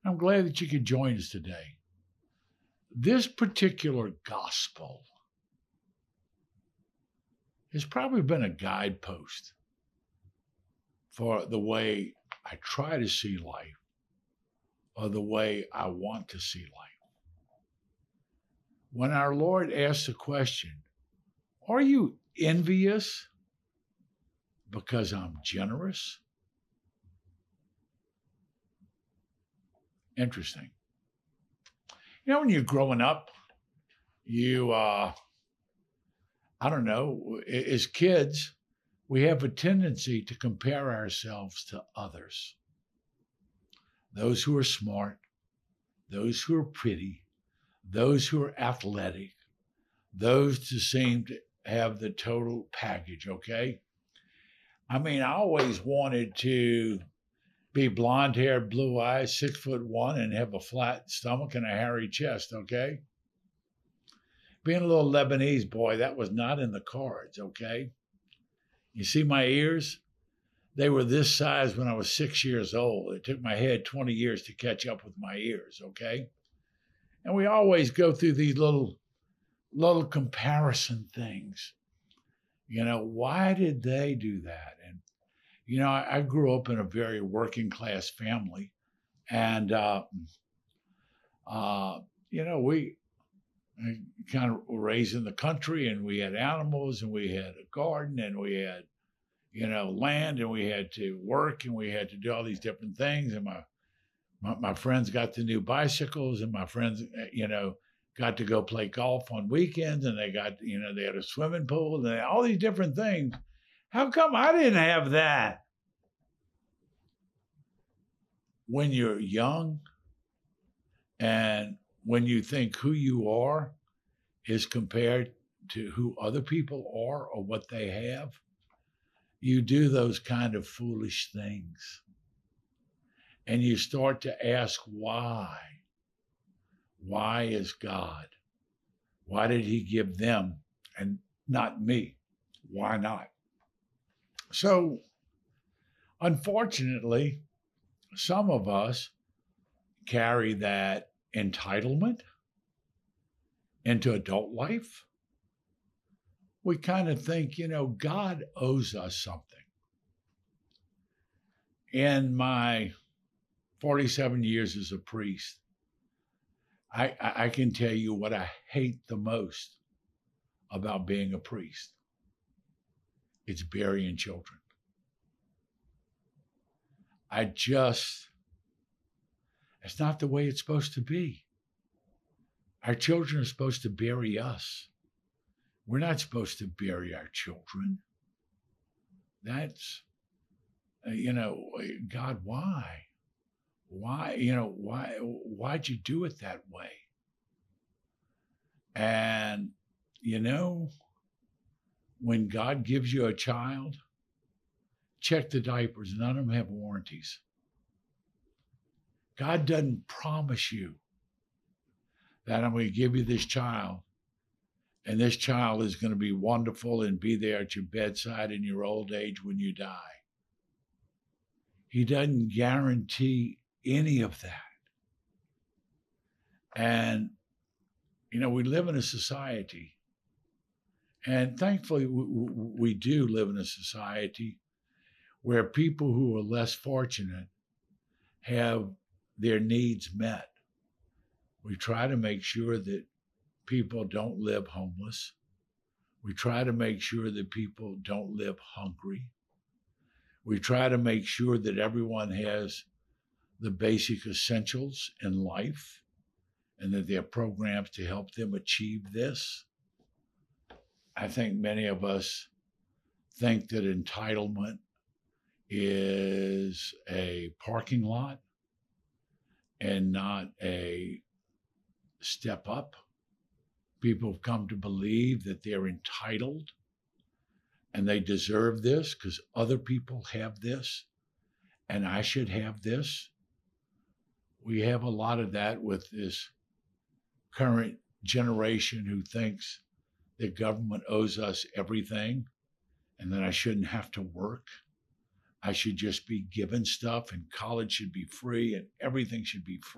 I'm glad that you could join us today. This particular gospel has probably been a guidepost for the way I try to see life or the way I want to see life. When our Lord asks the question, are you envious because I'm generous? Interesting. When you're growing up, I don't know, as kids, we have a tendency to compare ourselves to others. Those who are smart, those who are pretty, those who are athletic, those who seem to have the total package, okay? I mean, I always wanted to be blonde hair, blue eyes, 6'1", and have a flat stomach and a hairy chest, okay? Being a little Lebanese boy, that was not in the cards, okay? You see my ears? They were this size when I was 6 years old. It took my head 20 years to catch up with my ears, okay? And we always go through these little comparison things. Why did they do that? And, I grew up in a very working class family. And, we kind of were raised in the country, and we had animals, and we had a garden, and we had, land, and we had to work, and we had to do all these different things. And my friends got the new bicycles, and my friends, got to go play golf on weekends, and they got, they had a swimming pool and all these different things. How come I didn't have that? When you're young and when you think who you are is compared to who other people are or what they have, you do those kind of foolish things. And you start to ask why. Why is God? Why did he give them and not me? Why not? So, unfortunately, some of us carry that entitlement into adult life. We kind of think, God owes us something. In my 47 years as a priest, I can tell you what I hate the most about being a priest. It's burying children. It's not the way it's supposed to be. Our children are supposed to bury us. We're not supposed to bury our children. That's, God, why? Why, why'd you do it that way? And, when God gives you a child, check the diapers. None of them have warranties. God doesn't promise you that I'm going to give you this child, and this child is going to be wonderful and be there at your bedside in your old age when you die. He doesn't guarantee any of that. And, we live in a society, and thankfully we do live in a society where people who are less fortunate have their needs met. We try to make sure that people don't live homeless. We try to make sure that people don't live hungry. We try to make sure that everyone has the basic essentials in life and that there are programs to help them achieve this. I think many of us think that entitlement is a parking lot and not a step up. People have come to believe that they're entitled and they deserve this because other people have this and I should have this. We have a lot of that with this current generation who thinks the government owes us everything and that I shouldn't have to work. I should just be given stuff, and college should be free and everything should be free.